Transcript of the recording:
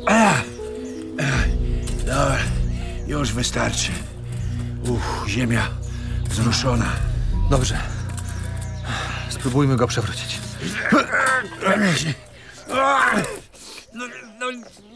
Dobra, już wystarczy. Ziemia wzruszona. Dobrze. Spróbujmy go przewrócić. No,